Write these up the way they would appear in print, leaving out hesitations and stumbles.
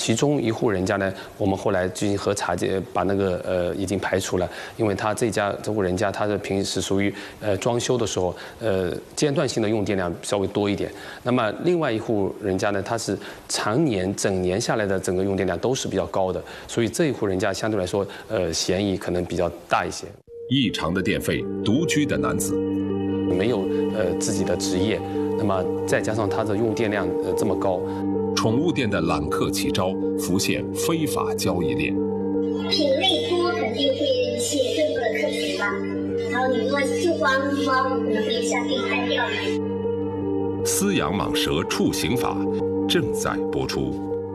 其中一户人家呢，我们后来进行核查，把那个已经排除了，因为他这户人家他的平时属于装修的时候间断性的用电量稍微多一点。那么另外一户人家呢，他是常年整年下来的整个用电量都是比较高的，所以这一户人家相对来说嫌疑可能比较大一些。 异常的电费，独居的男子没有自己的职业，那么再加上他的用电量这么高， 宠物店的揽客奇招浮现非法交易链。 品类多肯定会写更多的客群吧，然后你如果就光猫，可能会下定拍掉。 饲养蟒蛇处刑法正在播出。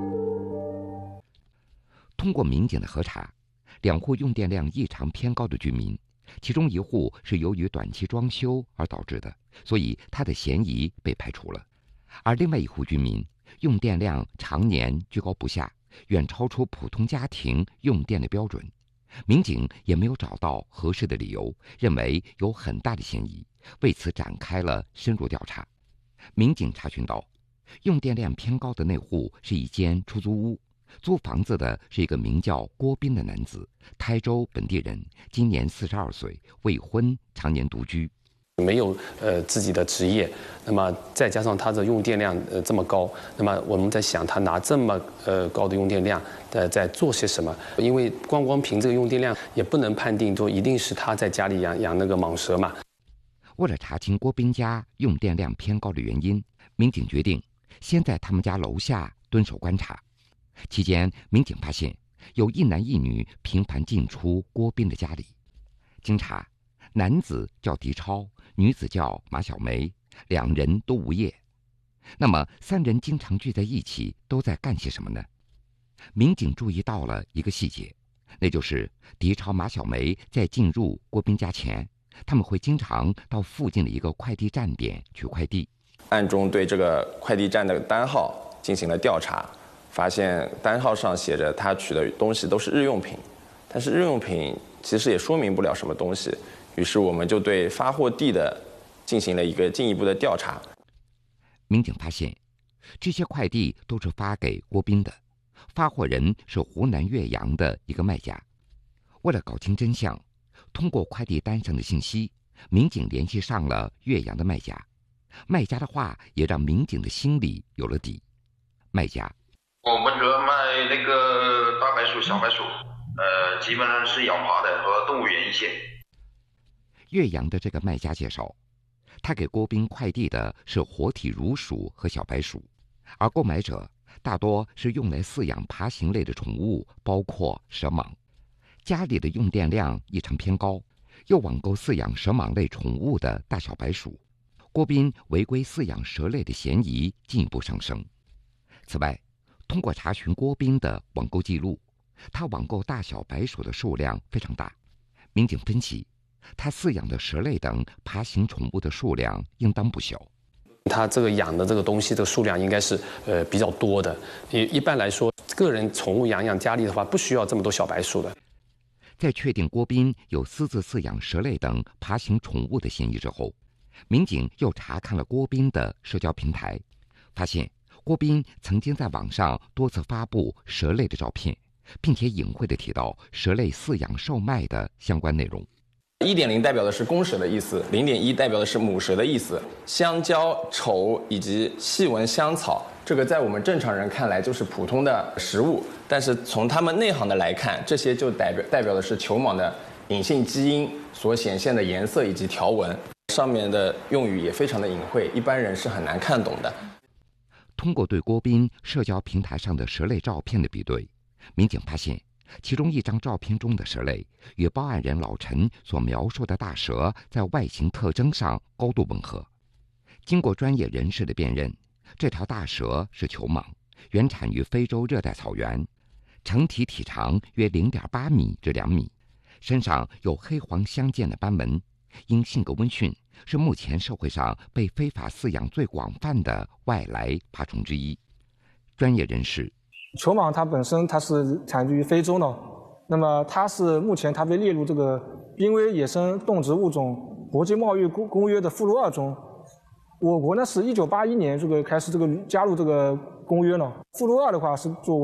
通过民警的核查，2户用电量异常偏高的居民，其中一户是由于短期装修而导致的，所以他的嫌疑被排除了。而另外一户居民用电量常年居高不下，远超出普通家庭用电的标准，民警也没有找到合适的理由，认为有很大的嫌疑，为此展开了深入调查。民警查询到，用电量偏高的那户是一间出租屋，租房子的是一个名叫郭斌的男子，台州本地人，今年42岁，未婚，常年独居。 没有自己的职业，那么再加上他的用电量这么高，那么我们在想他拿这么高的用电量在做些什么？因为光凭这个用电量也不能判定说一定是他在家里养那个蟒蛇嘛。 为了查清郭斌家用电量偏高的原因，民警决定先在他们家楼下蹲守观察。期间，民警发现有一男一女频繁进出郭斌的家里。经查，男子叫狄超，女子叫马小梅，2人都无业。那么3人经常聚在一起，都在干些什么呢？民警注意到了一个细节，那就是狄超、马小梅在进入郭斌家前，他们会经常到附近的一个快递站点取快递。 暗中对这个快递站的单号进行了调查，发现单号上写着他取的东西都是日用品，但是日用品其实也说明不了什么东西。于是我们就对发货地进行了一个进一步的调查。 民警发现，这些快递都是发给郭斌的，发货人是湖南岳阳的一个卖家。为了搞清真相，通过快递单上的信息，民警联系上了岳阳的卖家。卖家的话也让民警的心里有了底。卖家： 我们主要卖那个大白鼠、小白鼠，基本上是咬爬的和动物园一些。 岳阳的这个卖家介绍，他给郭斌快递的是活体乳鼠和小白鼠，而购买者大多是用来饲养爬行类的宠物，包括蛇蟒。家里的用电量异常偏高，又网购饲养蛇蟒类宠物的大小白鼠，郭斌违规饲养蛇类的嫌疑进一步上升。此外，通过查询郭斌的网购记录，他网购大小白鼠的数量非常大。民警分析，他饲养的蛇类等爬行宠物的数量应当不小。 他这个养的这个东西，这个数量应该是比较多的。一般来说，个人宠物养家里的话，不需要这么多小白鼠的。 在确定郭斌有私自饲养蛇类等爬行宠物的嫌疑之后，民警又查看了郭斌的社交平台，发现郭斌曾经在网上多次发布蛇类的照片，并且隐晦地提到蛇类饲养售卖的相关内容。 1.0代表的是公蛇的意思，0.1代表的是母蛇的意思。香蕉、丑以及细纹香草，这个在我们正常人看来就是普通的食物，但是从他们内行的来看，这些就代表的是球蟒的隐性基因所显现的颜色以及条纹。上面的用语也非常的隐晦，一般人是很难看懂的。 通过对郭斌社交平台上的蛇类照片的比对，民警发现其中一张照片中的蛇类与报案人老陈所描述的大蛇在外形特征上高度吻合。经过专业人士的辨认，这条大蛇是球蟒，原产于非洲热带草原，成体体长约0.8米至2米，身上有黑黄相间的斑纹，因性格温驯，是目前社会上被非法饲养最广泛的外来爬虫之一。专业人士： 球蟒它本身它是产自于非洲呢，那么它是目前它被列入这个濒危野生动植物种国际贸易公约的附录2中。我国呢是1981年开始加入这个公约呢，附录2的话是作为